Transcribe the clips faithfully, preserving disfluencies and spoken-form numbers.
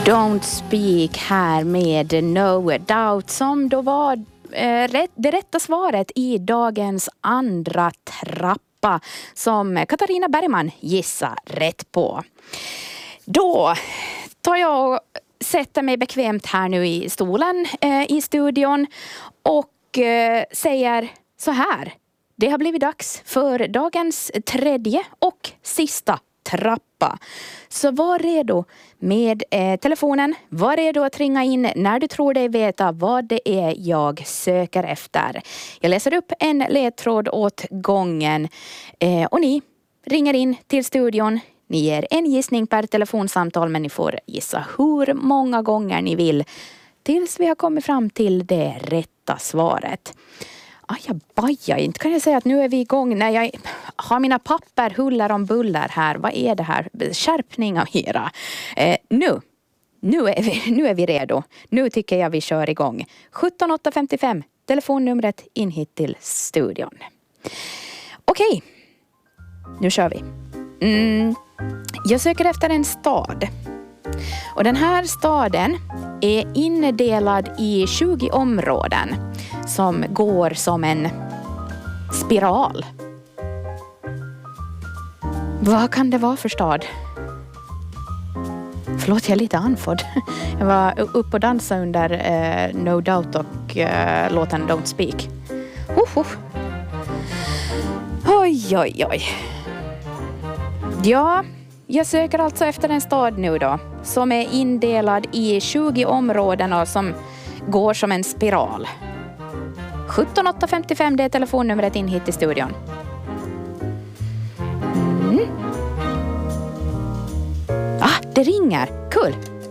Don't Speak här med No Doubt som då var eh, rätt, det rätta svaret i dagens andra trappa som Katarina Bergman gissar rätt på. Då tar jag och sätter mig bekvämt här nu i stolen eh, i studion och eh, säger så här. Det har blivit dags för dagens tredje och sista trappa. Så var redo med eh, telefonen. Var redo att ringa in när du tror dig veta vad det är jag söker efter. Jag läser upp en ledtråd åt gången. Eh, och ni ringer in till studion. Ni ger en gissning per telefonsamtal, men ni får gissa hur många gånger ni vill tills vi har kommit fram till det rätta svaret. Ajabaja, inte kan jag säga att nu är vi igång när jag har mina papper huller om buller här. Vad är det här? Skärpning av era. Eh, nu, nu, är vi, nu är vi redo. Nu tycker jag vi kör igång. sjutton åtta femtiofem, telefonnumret in hit till studion. Okej, nu kör vi. Mm, jag söker efter en stad. Och den här staden är indelad i tjugo områden som går som en spiral. Vad kan det vara för stad? Förlåt, jag är lite andfådd. Jag var uppe och dansade under eh, No Doubt och eh, låten Don't Speak. Uh, uh. Oj, oj, oj. Ja, jag söker alltså efter en stad nu då. Som är indelad i tjugo områden och som går som en spiral. sjutton åtta femtiofem, det är telefonnumret in hit i studion. Mm. Ah, det ringer. Kul.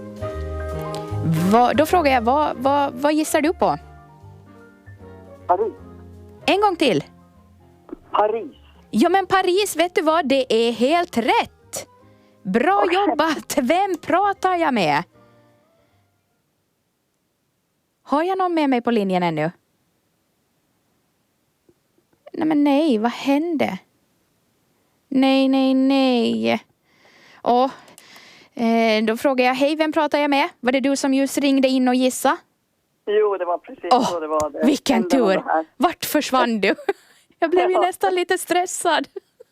Va, då frågar jag, vad, vad, vad gissar du på? Paris. En gång till. Paris. Ja, men Paris, vet du vad? Det är helt rätt. Bra jobbat. Vem pratar jag med? Har jag någon med mig på linjen ännu? Nej, men nej, vad hände? Nej, nej, nej. Åh, eh, då frågar jag, hej, vem pratar jag med? Var det du som just ringde in och gissa? Jo, det var precis Åh, så det var. Det. Vilken tur. Vart försvann du? Jag blev ju nästan lite stressad.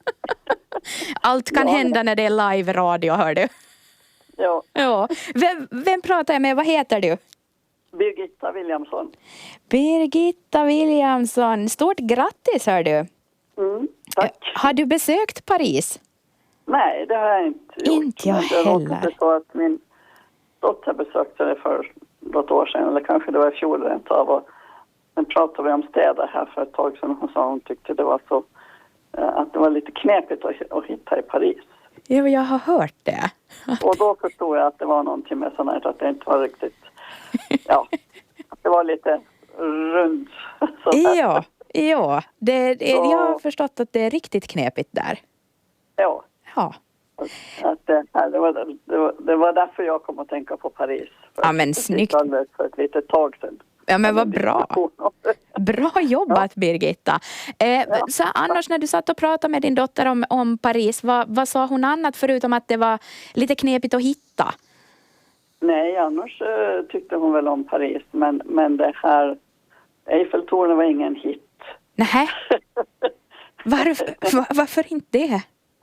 Allt kan ja. hända när det är live-radio, hör du. Ja. ja. Vem, vem pratar jag med? Vad heter du? Birgitta Williamson. Birgitta Williamson. Stort grattis, hör du. Mm, tack. Har du besökt Paris? Nej, det har jag inte gjort. Inte jag det heller. Det så att min dotter besökte det för något år sedan, eller kanske det var i fjol rent av. Och sen pratade vi om städer här för ett tag sedan. Hon sa hon tyckte det var så att det var lite knepigt att, att hitta i Paris. Jo, jag har hört det. Och då förstod jag att det var någonting med sådana här, att det inte var riktigt, ja, att det var lite rund. Ja, ja. Det, det, jag har förstått att det är riktigt knepigt där. Ja. Ja. Att det, det, var, det, var, det var därför jag kom att tänka på Paris. Ja, men snyggt. För ett litet tag sedan. Ja, men vad bra. Bra jobbat, ja. Birgitta. Eh, ja. Så annars när du satt och pratade med din dotter om, om Paris, vad, vad sa hon annat förutom att det var lite knepigt att hitta? Nej, annars uh, tyckte hon väl om Paris. Men, men det här Eiffeltornet var ingen hit. Nej. Varför, var, varför inte det?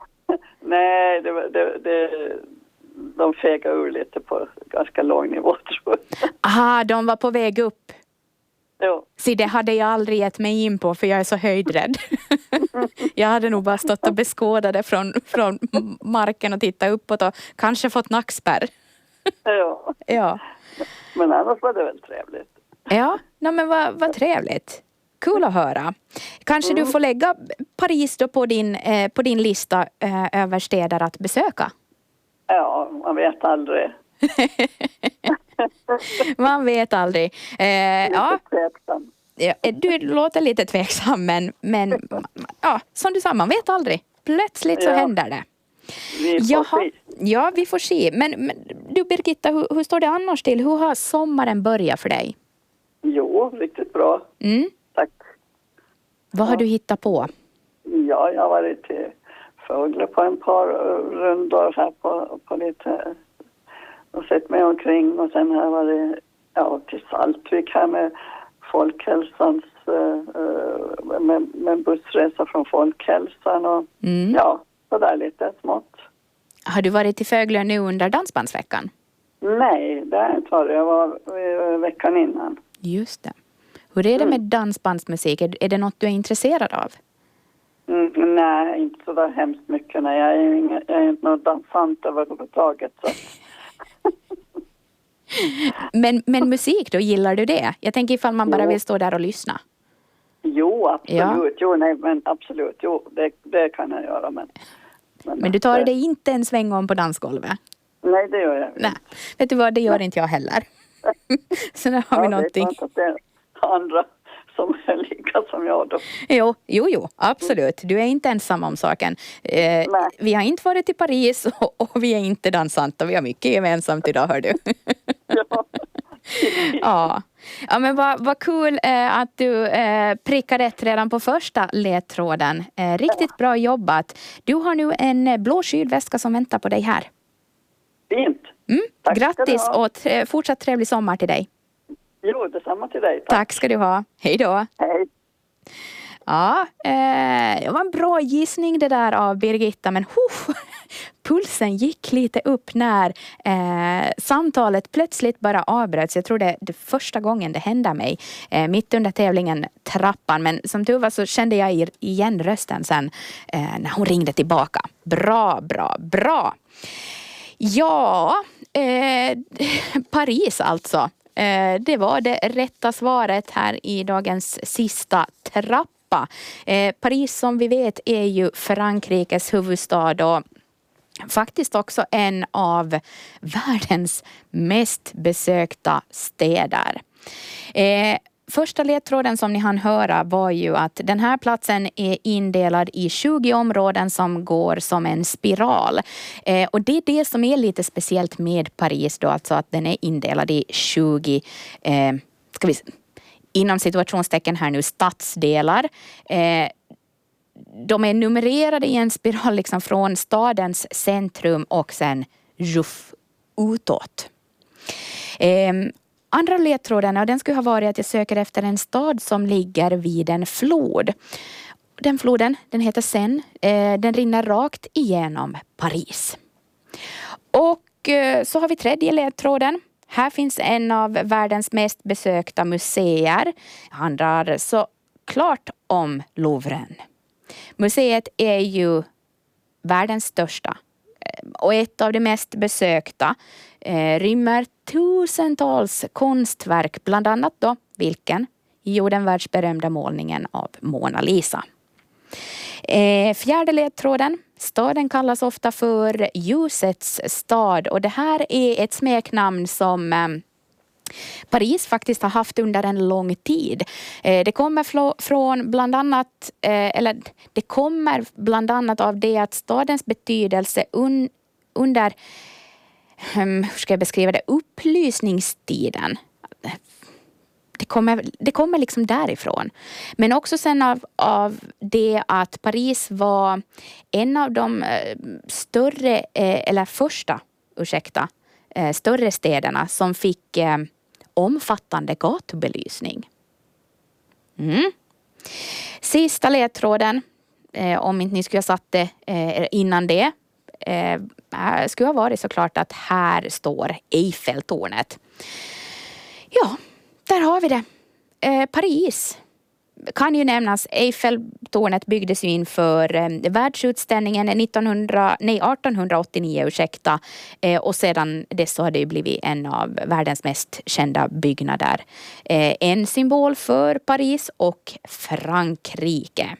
Nej, det, det, det, de fegade ur lite på ganska låg nivå, tror jag. Aha, de var på väg upp. Jo. Så det hade jag aldrig gett mig in på, för jag är så höjdrädd. Jag hade nog bara stått och beskådat från, från marken och tittat uppåt och kanske fått nackspärr. Ja. Ja. Men annars var det väl trevligt. Ja, nej, men vad, vad trevligt. Kul att höra. Kanske mm. du får lägga Paris då på din, eh, på din lista eh, över städer att besöka. Ja, man vet aldrig. Man vet aldrig. Eh, ja. Tveksam. Ja, du låter lite tveksam, men, men ja, som du sa, man vet aldrig. Plötsligt så ja. händer det. Vi får Jaha, se. Ja, vi får se. Men, men du Birgitta, hur, hur står det annars till? Hur har sommaren börjat för dig? Jo, riktigt bra. Mm. Tack. Vad har ja. du hittat på? Ja, jag har varit till Fåglar på en par rundor här på, på lite... Och sett mig omkring och sen har jag varit ja, till Saltvik här med Folkhälsans uh, med, med bussresa från Folkhälsan och Mm. ja, så där lite smått. Har du varit i Föglö nu under dansbandsveckan? Nej, det har jag inte varit. Jag var uh, veckan innan. Just det. Hur är det med dansbandsmusik? Är, är det något du är intresserad av? Mm, nej, inte så där hemskt mycket. Nej, jag är, inga, jag är inte någon dansant överhuvudtaget. Så. men, men musik då, gillar du det? Jag tänker ifall man bara Jo. vill stå där och lyssna. Jo, absolut. Ja. Jo, nej, men absolut. Jo, det, det kan jag göra. Men, men, Men du tar det, dig inte en sväng om på dansgolvet? Nej, det gör jag inte. Nej, vet du vad, det gör inte jag heller. Så där har vi Ja, någonting. det är klart att det är andra som är lika som jag då. Jo, jo, jo, absolut. Du är inte ensam om saken. Eh, vi har inte varit i Paris och, och vi är inte dansanta. Vi har mycket gemensamt idag, hör du. Ja. ja. ja, men vad, vad kul eh, att du eh, prickar rätt redan på första ledtråden. Eh, riktigt bra jobbat. Du har nu en eh, blå skidväska som väntar på dig här. Fint. Mm. Tack ska du Grattis ha. och tre, fortsatt trevlig sommar till dig. Jo, detsamma till dig. Tack. Tack ska du ha. Hej då. Hej. Ja, eh, det var en bra gissning det där av Birgitta, men huh, pulsen gick lite upp när eh, samtalet plötsligt bara avbröts. Jag tror det är det första gången det hände mig eh, mitt under tävlingen Trappan, men som tur var så kände jag igen rösten sen eh, när hon ringde tillbaka. Bra, bra, bra. Ja, eh, Paris alltså. Eh, det var det rätta svaret här i dagens sista trappa. Eh, Paris som vi vet är ju Frankrikes huvudstad och faktiskt också en av världens mest besökta städer. Eh, Första ledtråden som ni hann höra var ju att den här platsen är indelad i tjugo områden som går som en spiral. Eh, och det är det som är lite speciellt med Paris då, alltså att den är indelad i tjugo, eh, ska vi, inom situationstecken här nu, stadsdelar. Eh, de är numrerade i en spiral liksom från stadens centrum och sen ruff utåt. Eh, Andra ledtråden, och den skulle ha varit att jag söker efter en stad som ligger vid en flod. Den floden, den heter Seine. Eh, den rinner rakt igenom Paris. Och eh, så har vi tredje ledtråden. Här finns en av världens mest besökta museer. Det handlar så klart om Louvren. Museet är ju världens största och ett av de mest besökta. Eh, rymmer tusentals konstverk, bland annat då vilken? Jo, den världsberömda målningen av Mona Lisa. Eh, fjärde ledtråden. Staden kallas ofta för ljusets stad och det här är ett smeknamn som eh, Paris faktiskt har haft under en lång tid. Eh, det kommer fl- från bland annat eh, eller det kommer bland annat av det att stadens betydelse un- under hur ska jag beskriva det? Upplysningstiden. Det kommer, det kommer liksom därifrån. Men också sen av, av det att Paris var en av de eh, större, eh, eller första, ursäkta, eh, större städerna som fick eh, omfattande gatubelysning. Mm. Sista ledtråden, eh, om inte ni skulle ha satt det eh, innan det, Eh, skulle ha varit såklart att här står Eiffeltornet. Ja, där har vi det. Eh, Paris kan ju nämnas. Eiffeltornet byggdes ju inför eh, världsutställningen nittonhundra, nej, arton åttionio, ursäkta. Eh, och sedan dess så har det ju blivit en av världens mest kända byggnader. Eh, en symbol för Paris och Frankrike.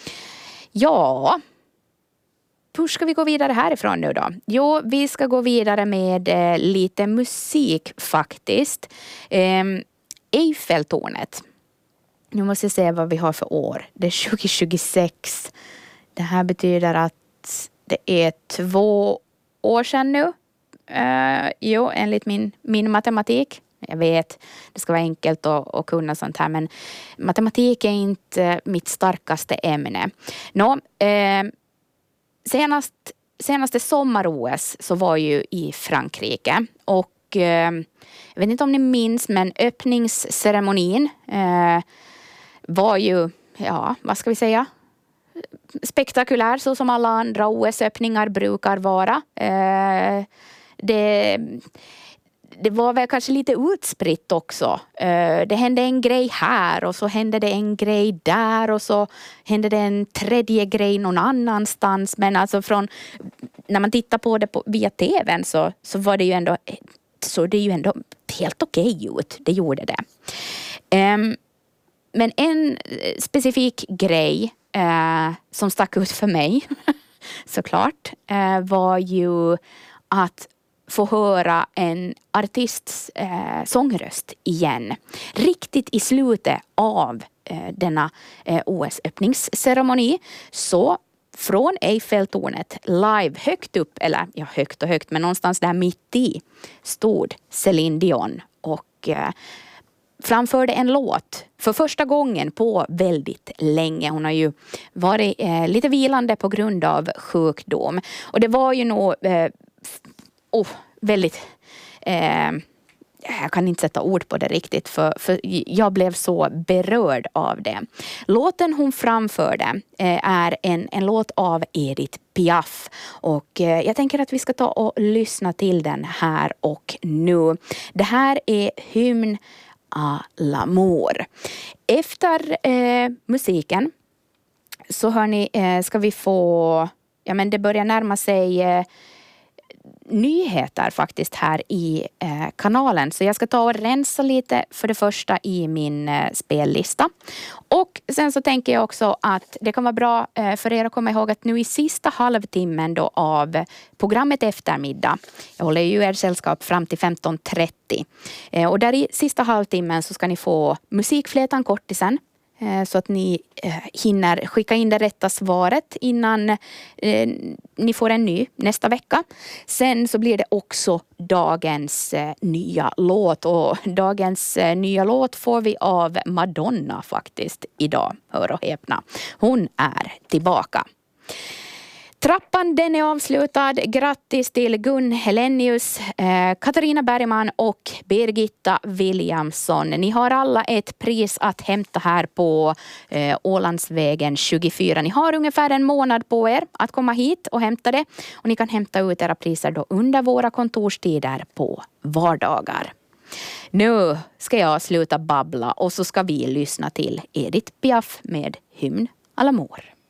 Ja, hur ska vi gå vidare härifrån nu då? Jo, vi ska gå vidare med eh, lite musik faktiskt. Eh, Eiffeltornet. Nu måste jag se vad vi har för år. Det är tjugo tjugosex. Det här betyder att det är två år sedan nu. Eh, jo, enligt min, min matematik. Jag vet, det ska vara enkelt att, att kunna sånt här. Men matematik är inte mitt starkaste ämne. Nå, eh, Senast, senaste sommar-O S så var ju i Frankrike och och eh, jag vet inte om ni minns, men öppningsceremonin eh, var ju, ja, vad ska vi säga? Spektakulär, så som alla andra O S-öppningar brukar vara. Eh, det, det var väl kanske lite utspritt också. Eh, det hände en grej här och så hände det en grej där och så hände det en tredje grej någon annanstans. Men alltså från, när man tittar på det på, via tvn så, så var det ju ändå, så det är ju ändå helt okej ut. Det gjorde det. Eh, men en specifik grej Eh, som stack ut för mig såklart eh, var ju att få höra en artists eh, sångröst igen. Riktigt i slutet av eh, denna eh, O S-öppningsceremoni så från Eiffeltornet live högt upp, eller ja högt och högt men någonstans där mitt i stod Céline Dion och eh, framförde en låt för första gången på väldigt länge. Hon har ju varit eh, lite vilande på grund av sjukdom. Och det var ju nog eh, oh, väldigt... Eh, jag kan inte sätta ord på det riktigt för, för jag blev så berörd av det. Låten hon framförde eh, är en, en låt av Edith Piaf. Och eh, jag tänker att vi ska ta och lyssna till den här och nu. Det här är Hymn à l'amour. Efter eh, musiken så hörni, eh, ska vi få, ja men det börjar närma sig eh, nyheter faktiskt här i eh, kanalen. Så jag ska ta och rensa lite för det första i min eh, spellista. Och sen så tänker jag också att det kan vara bra eh, för er att komma ihåg att nu i sista halvtimmen då av programmet Eftermiddag. Jag håller ju er sällskap fram till femton trettio. Eh, och där i sista halvtimmen så ska ni få musikflätan kortisen. Så att ni eh, hinner skicka in det rätta svaret innan eh, ni får en ny nästa vecka. Sen så blir det också dagens eh, nya låt. Och dagens eh, nya låt får vi av Madonna faktiskt idag. Hör och häpna. Hon är tillbaka. Trappan den är avslutad. Grattis till Gun Helenius, eh, Katarina Bergman och Birgitta Williamson. Ni har alla ett pris att hämta här på eh, Ålandsvägen tjugofyra. Ni har ungefär en månad på er att komma hit och hämta det. Och ni kan hämta ut era priser då under våra kontorstider på vardagar. Nu ska jag sluta babbla och så ska vi lyssna till Edith Piaf med Hymn à l'amour.